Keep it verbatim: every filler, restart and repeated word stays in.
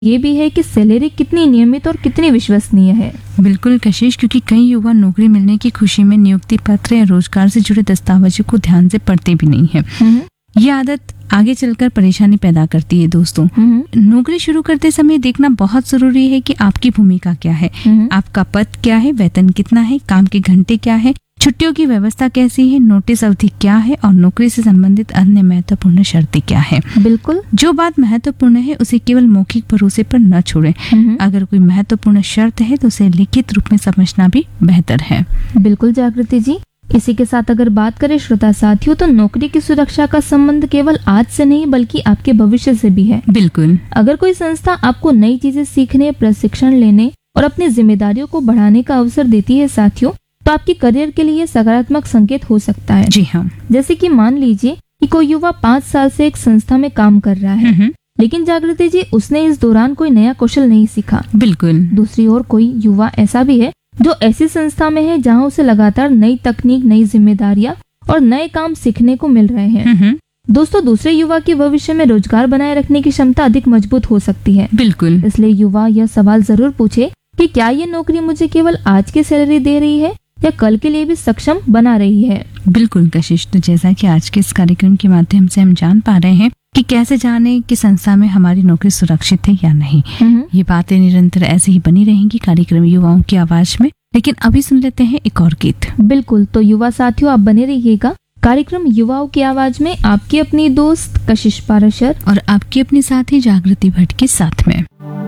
ये भी है कि सैलरी कितनी नियमित और कितनी विश्वसनीय है। बिल्कुल कशिश, क्योंकि कई युवा नौकरी मिलने की खुशी में नियुक्ति पत्र या रोजगार से जुड़े दस्तावेजों को ध्यान से पढ़ते भी नहीं है। ये आदत आगे चलकर परेशानी पैदा करती है। दोस्तों, नौकरी शुरू करते समय देखना बहुत जरूरी है कि आपकी भूमिका क्या है, आपका पद क्या है, वेतन कितना है, काम के घंटे क्या है, छुट्टियों की व्यवस्था कैसी है, नोटिस अवधि क्या है और नौकरी से संबंधित अन्य महत्वपूर्ण शर्तें क्या है। बिल्कुल, जो बात महत्वपूर्ण है उसे केवल मौखिक भरोसे पर न छोड़ें। अगर कोई महत्वपूर्ण शर्त है तो उसे लिखित रूप में समझना भी बेहतर है। बिल्कुल जागृति जी, इसी के साथ अगर बात करें श्रोता साथियों, तो नौकरी की सुरक्षा का संबंध केवल आज से नहीं बल्कि आपके भविष्य से भी है। बिल्कुल, अगर कोई संस्था आपको नई चीजें सीखने, प्रशिक्षण लेने और अपनी जिम्मेदारियों को बढ़ाने का अवसर देती है साथियों, तो आपके करियर के लिए सकारात्मक संकेत हो सकता है। जी हाँ। जैसे कि मान लीजिए कि कोई युवा पाँच साल से एक संस्था में काम कर रहा है, लेकिन जागृति जी उसने इस दौरान कोई नया कौशल नहीं सीखा। बिल्कुल। दूसरी ओर कोई युवा ऐसा भी है जो ऐसी संस्था में है जहां उसे लगातार नई तकनीक, नई जिम्मेदारियां और नए काम सीखने को मिल रहे हैं। दोस्तों, दूसरे युवा के भविष्य में रोजगार बनाए रखने की क्षमता अधिक मजबूत हो सकती है। बिल्कुल। इसलिए युवा यह सवाल जरूर पूछे कि क्या ये नौकरी मुझे केवल आज की सैलरी दे रही है या कल के लिए भी सक्षम बना रही है। बिल्कुल कशिश, तो जैसा कि आज के इस कार्यक्रम के माध्यम से हम जान पा रहे हैं कि कैसे जाने कि संस्था में हमारी नौकरी सुरक्षित है या नहीं। ये बातें निरंतर ऐसे ही बनी रहेंगी कार्यक्रम युवाओं की आवाज में। लेकिन अभी सुन लेते हैं एक और गीत। बिल्कुल, तो युवा साथियों आप बने रहिएगा कार्यक्रम युवाओं की आवाज में, आपकी अपनी दोस्त कशिश पाराशर और आपकी अपनी साथी जागृति भट्ट के साथ में।